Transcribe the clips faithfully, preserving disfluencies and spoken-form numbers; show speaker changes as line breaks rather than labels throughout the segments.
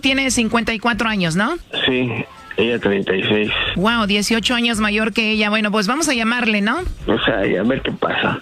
tiene cincuenta y cuatro años, ¿no?
Sí, ella treinta y seis.
Wow, dieciocho años mayor que ella. Bueno, pues vamos a llamarle, ¿no?
O sea, y a ver qué pasa.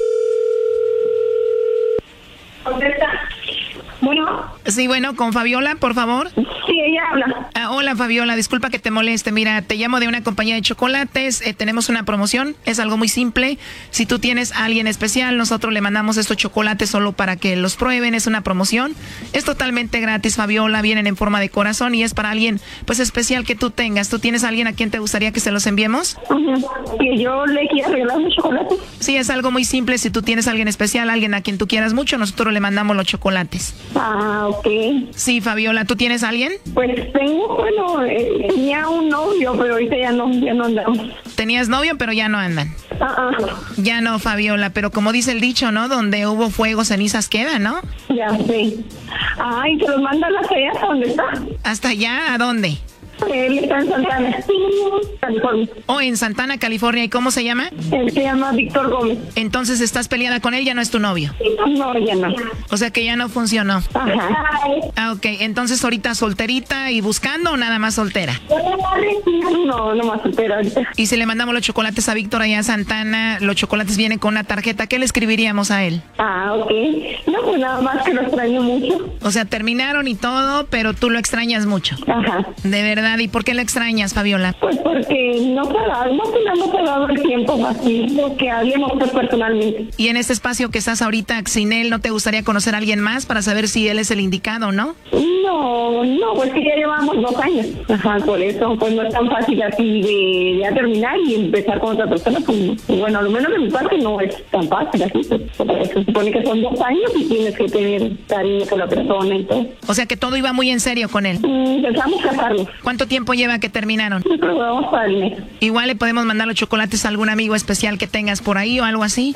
Bueno.
Sí, bueno, con Fabiola, por favor.
Sí, ella habla.
Ah, hola, Fabiola, disculpa que te moleste. Mira, te llamo de una compañía de chocolates. Eh, tenemos una promoción. Es algo muy simple. Si tú tienes a alguien especial, nosotros le mandamos estos chocolates solo para que los prueben. Es una promoción. Es totalmente gratis, Fabiola. Vienen en forma de corazón y es para alguien, pues, especial que tú tengas. ¿Tú tienes a alguien a quien te gustaría que se los enviemos?
Uh-huh. ¿Que yo le quiera regalar un chocolate?
Sí, es algo muy simple. Si tú tienes a alguien especial, alguien a quien tú quieras mucho, nosotros le mandamos los chocolates.
Ah, ok.
Sí, Fabiola, ¿tú tienes a alguien?
Pues tengo, bueno, eh, tenía un novio, pero ahorita ya no, ya no andamos.
Tenías novio, pero ya no andan.
Ah, uh-uh.
Ya no, Fabiola, pero como dice el dicho, ¿no? Donde hubo fuego, cenizas quedan, ¿no?
Ya sé. Ay, ¿se los manda la fea? ¿Dónde está?
¿Hasta allá? ¿A dónde?
Él está en Santana, California.
Oh, en Santana, California. ¿Y cómo se llama?
Él se llama Víctor Gómez.
Entonces, ¿estás peleada con él? ¿Ya no es tu novio?
No, ya no.
O sea que ya no funcionó.
Ajá.
Ah, ok. Entonces, ¿ahorita solterita y buscando o nada más soltera?
No, no más soltera ahorita.
Y si le mandamos los chocolates a Víctor allá a Santana, los chocolates vienen con una tarjeta, ¿qué le escribiríamos a él?
Ah, ok. No, pues nada más que lo extraño mucho.
O sea, terminaron y todo, pero tú lo extrañas mucho.
Ajá.
De verdad. ¿Y por qué lo extrañas, Fabiola?
Pues porque no paramos, no hemos dado el tiempo así, lo que hablemos personalmente.
Y en este espacio que estás ahorita sin él, ¿no te gustaría conocer a alguien más para saber si él es el indicado o no?
No, no, pues que ya llevamos dos años. Ajá, por eso, pues no es tan fácil así de ya terminar y empezar con otra persona. Pues, bueno, a lo menos de mi parte no es tan fácil así. Pues, porque se supone que son dos años y tienes que tener cariño por la persona y todo.
O sea que todo iba muy en serio con él.
Mm, pensamos casarnos.
¿Cuánto tiempo lleva que terminaron?
Sí, pero vamos para el mes.
Igual le podemos mandar los chocolates a algún amigo especial que tengas por ahí o algo así.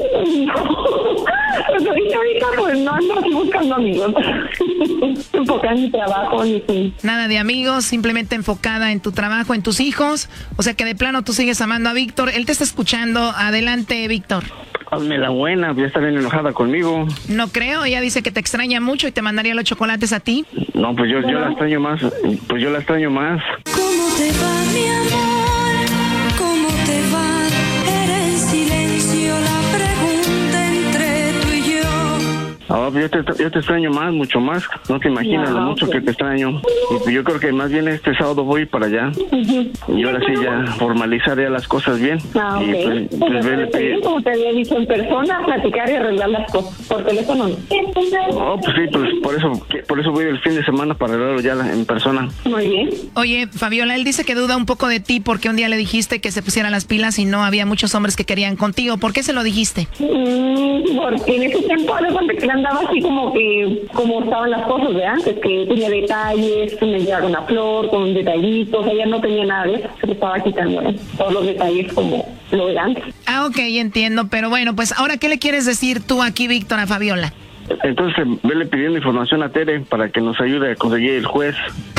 Pues ahorita, ahorita pues no ando buscando amigos. Enfocada en mi trabajo. Ni sí.
Nada de amigos, simplemente enfocada en tu trabajo, en tus hijos. O sea que de plano tú sigues amando a Víctor. Él te está escuchando. Adelante, Víctor.
Hazme la buena, ya está bien enojada conmigo.
No creo, ella dice que te extraña mucho y te mandaría los chocolates a ti.
No, pues yo, yo la extraño más, pues yo la extraño más.
¿Cómo te va, mi amor? ¿Cómo te va? Era en silencio la pregunta entre tú y yo.
Ah, yo te, yo te extraño más, mucho más. No te imaginas no, lo mucho okay. que te extraño. Y pues yo creo que más bien este sábado voy para allá. Uh-huh. Y ahora sí ya formalizar ya las cosas bien.
Ah,
y
okay.
pues, pues verle pedir.
Como te había dicho, en persona, platicar y arreglar las cosas. Por teléfono no.
Oh, pues sí, pues por eso, por eso voy el fin de semana para arreglarlo ya en persona.
Muy bien.
Oye, Fabiola, él dice que duda un poco de ti porque un día le dijiste que se pusiera las pilas y no había muchos hombres que querían contigo. ¿Por qué se lo dijiste?
Mm, porque en ese tiempo le andaba así como que, como estaban las cosas de antes, que tenía detalles, que me llevaba una flor con detallitos, ella no tenía nada de eso, se le estaba quitando ¿eh? todos los detalles como lo de antes.
Ah, ok, entiendo, pero bueno, pues ahora, ¿qué le quieres decir tú aquí, Víctor, a Fabiola?
Entonces, vele pidiendo información a Tere para que nos ayude a conseguir el juez.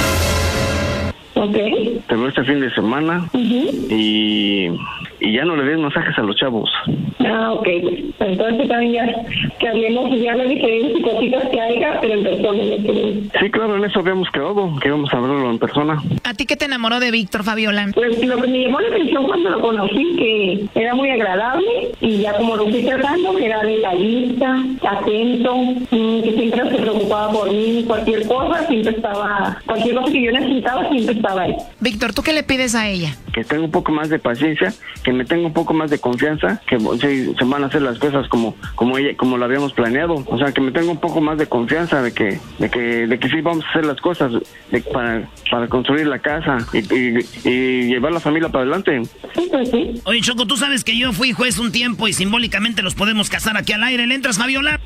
Ok.
Te veo este fin de semana uh-huh. y, y ya no le des masajes a los chavos.
Ah, ok. Entonces también ya que hablemos ya de diferentes cositas que haya, pero en persona.
Sí, claro, en eso habíamos quedado, que íbamos a hablarlo en persona.
¿A ti qué te enamoró de Víctor, Fabiola?
Pues lo que me llamó la atención cuando lo conocí, que era muy agradable y ya como lo fui tratando, era detallista, atento, que siempre se preocupaba por mí, cualquier cosa, siempre estaba, cualquier cosa que yo necesitaba, siempre estaba.
Víctor, ¿tú qué le pides a ella?
Que tenga un poco más de paciencia, que me tenga un poco más de confianza, que se, se van a hacer las cosas como como ella como lo habíamos planeado, o sea, que me tenga un poco más de confianza de que de que de que sí vamos a hacer las cosas de, para para construir la casa y, y, y llevar la familia para adelante.
Sí, pues sí.
Oye, Choco, tú sabes que yo fui juez un tiempo y simbólicamente los podemos casar aquí al aire. ¿Le entras, Fabiola?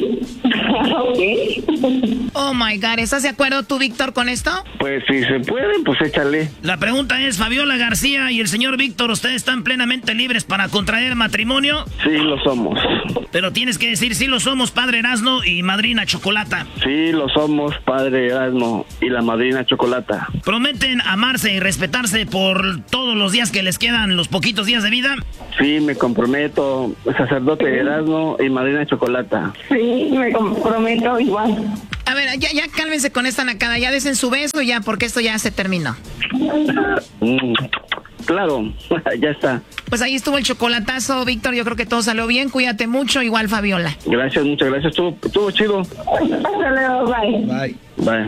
Okay.
Oh my God, ¿estás de acuerdo tú, Víctor, con esto?
Pues si se puede, pues échale.
La pregunta es, Fabiola García y el señor Víctor, ¿ustedes están plenamente libres para contraer matrimonio?
Sí, lo somos.
Pero tienes que decir, sí lo somos, padre Erasmo y madrina Chocolata.
Sí, lo somos, padre Erasmo y la madrina Chocolata.
¿Prometen amarse y respetarse por todos los días que les quedan, los poquitos días de vida?
Sí, me comprometo, sacerdote Erasmo y madrina Chocolata.
Sí, me comprometo igual.
A ver, ya, ya cálmense con esta nacada, ya desen su beso ya, porque esto ya se terminó.
Mm, claro, ya está.
Pues ahí estuvo el chocolatazo, Víctor, yo creo que todo salió bien, cuídate mucho, igual Fabiola.
Gracias, muchas gracias, estuvo, estuvo chido.
Hasta luego, bye.
Bye.
Bye.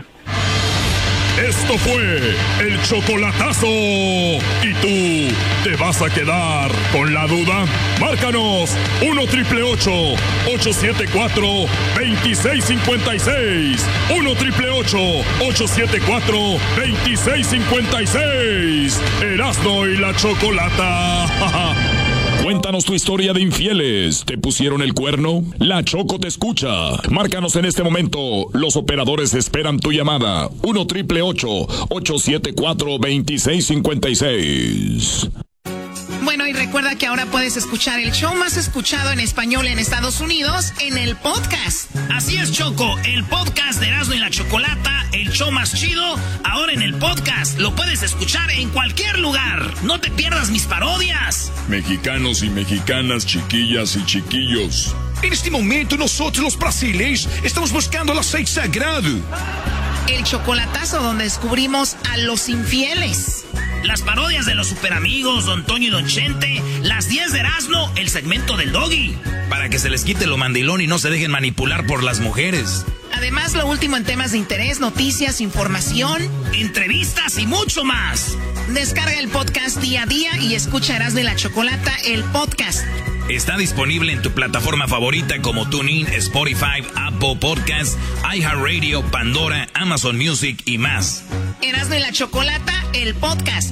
Esto fue el chocolatazo. ¿Y tú te vas a quedar con la duda? Márcanos uno triple ocho, ocho siete cuatro, dos seis cinco seis. uno triple ocho, ocho siete cuatro, dos seis cinco seis. Erasmo y la Chocolata. Cuéntanos tu historia de infieles. ¿Te pusieron el cuerno? La Choco te escucha. Márcanos en este momento. Los operadores esperan tu llamada. uno triple ocho, ocho siete cuatro, dos seis cinco seis.
Bueno, y recuerda que ahora puedes escuchar el show más escuchado en español en Estados Unidos en el podcast.
Así es, Choco, el podcast de Erasmo y la Chocolata, el show más chido, ahora en el podcast. Lo puedes escuchar en cualquier lugar. No te pierdas mis parodias.
Mexicanos y mexicanas, chiquillas y chiquillos.
En este momento nosotros los brasileños estamos buscando el aceite sagrado.
El chocolatazo donde descubrimos a los infieles.
Las parodias de los superamigos, Don Toño y Don Chente, las diez de Erasmo, el segmento del Doggy.
Para que se les quite lo mandilón y no se dejen manipular por las mujeres.
Además, lo último en temas de interés, noticias, información,
entrevistas y mucho más.
Descarga el podcast día a día y escucha Erasmo y la Chocolata, el podcast.
Está disponible en tu plataforma favorita como TuneIn, Spotify, Apple Podcasts, iHeartRadio, Pandora, Amazon Music y más.
Erasmo y la Chocolata, el podcast.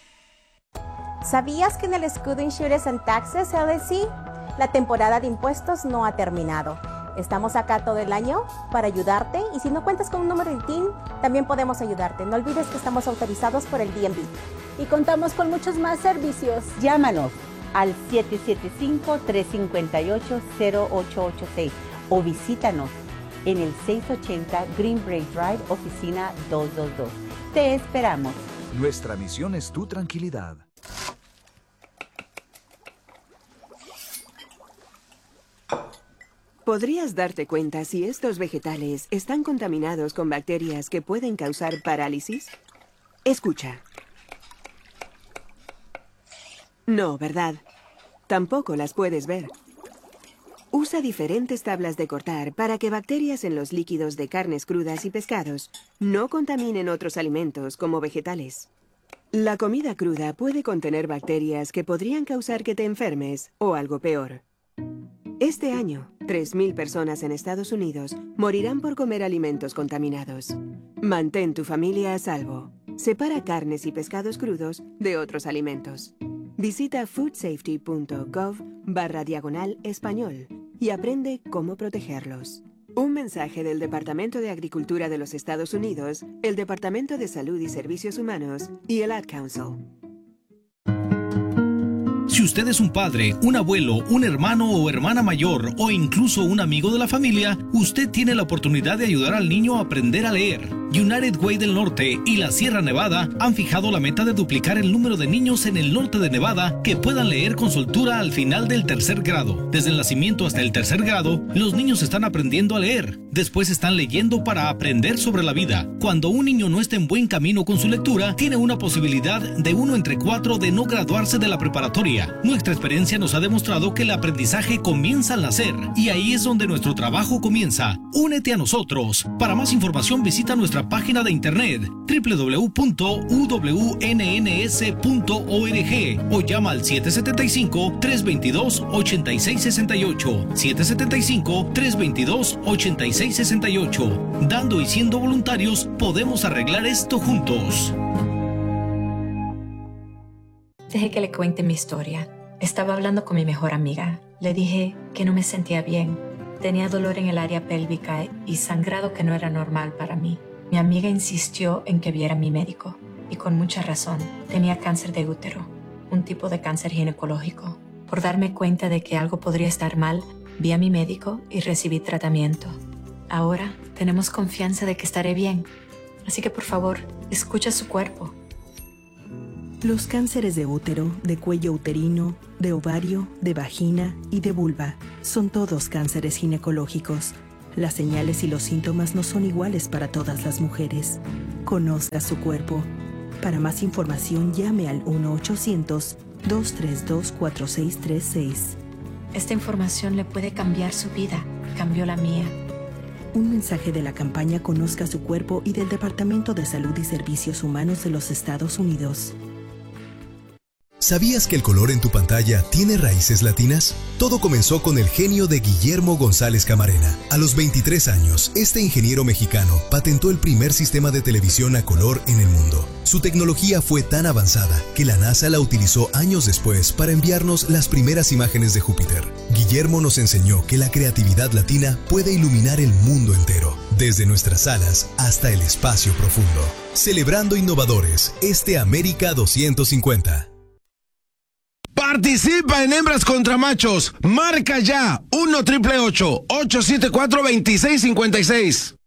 ¿Sabías que en el Scudo Insurance and Taxes L L C la temporada de impuestos no ha terminado? Estamos acá todo el año para ayudarte y si no cuentas con un número de T I N, también podemos ayudarte. No olvides que estamos autorizados por el D M V.
Y contamos con muchos más servicios.
Llámanos al siete siete cinco, tres cinco ocho, cero ocho ocho seis o visítanos en el seiscientos ochenta Green Bay Drive, oficina doscientos veintidós. Te esperamos.
Nuestra misión es tu tranquilidad.
¿Podrías darte cuenta si estos vegetales están contaminados con bacterias que pueden causar parálisis? Escucha. No, ¿verdad? Tampoco las puedes ver. Usa diferentes tablas de cortar para que bacterias en los líquidos de carnes crudas y pescados no contaminen otros alimentos como vegetales. La comida cruda puede contener bacterias que podrían causar que te enfermes o algo peor. Este año, tres mil personas en Estados Unidos morirán por comer alimentos contaminados. Mantén tu familia a salvo. Separa carnes y pescados crudos de otros alimentos. Visita foodsafety.gov barra diagonal español y aprende cómo protegerlos. Un mensaje del Departamento de Agricultura de los Estados Unidos, el Departamento de Salud y Servicios Humanos y el Ad Council.
Si usted es un padre, un abuelo, un hermano o hermana mayor o incluso un amigo de la familia, usted tiene la oportunidad de ayudar al niño a aprender a leer. United Way del Norte y la Sierra Nevada han fijado la meta de duplicar el número de niños en el norte de Nevada que puedan leer con soltura al final del tercer grado. Desde el nacimiento hasta el tercer grado, los niños están aprendiendo a leer. Después están leyendo para aprender sobre la vida. Cuando un niño no está en buen camino con su lectura, tiene una posibilidad de uno entre cuatro de no graduarse de la preparatoria. Nuestra experiencia nos ha demostrado que el aprendizaje comienza al nacer y ahí es donde nuestro trabajo comienza. Únete a nosotros. Para más información visita nuestra página de internet doble u doble u doble u punto u w n n s punto org o llama al siete siete cinco, tres dos dos, ocho seis seis ocho, siete siete cinco, tres dos dos, ocho seis seis ocho. Dando y siendo voluntarios podemos arreglar esto juntos.
Dejé que le cuente mi historia. Estaba hablando con mi mejor amiga. Le dije que no me sentía bien. Tenía dolor en el área pélvica y sangrado que no era normal para mí. Mi amiga insistió en que viera a mi médico. Y con mucha razón. Tenía cáncer de útero, un tipo de cáncer ginecológico. Por darme cuenta de que algo podría estar mal, vi a mi médico y recibí tratamiento. Ahora tenemos confianza de que estaré bien. Así que por favor, escucha su cuerpo.
Los cánceres de útero, de cuello uterino, de ovario, de vagina y de vulva son todos cánceres ginecológicos.
Las señales y los síntomas no son iguales para todas las mujeres. Conozca su cuerpo. Para más información, llame al uno ochocientos, dos tres dos, cuatro seis tres seis.
Esta información le puede cambiar su vida. Cambió la mía.
Un mensaje de la campaña Conozca su cuerpo y del Departamento de Salud y Servicios Humanos de los Estados Unidos.
¿Sabías que el color en tu pantalla tiene raíces latinas? Todo comenzó con el genio de Guillermo González Camarena. A los veintitrés años, este ingeniero mexicano patentó el primer sistema de televisión a color en el mundo. Su tecnología fue tan avanzada que la NASA la utilizó años después para enviarnos las primeras imágenes de Júpiter. Guillermo nos enseñó que la creatividad latina puede iluminar el mundo entero, desde nuestras salas hasta el espacio profundo. Celebrando innovadores, este América doscientos cincuenta.
Participa en Hembras contra Machos. Marca ya uno triple ocho, ocho siete cuatro, dos seis cinco seis.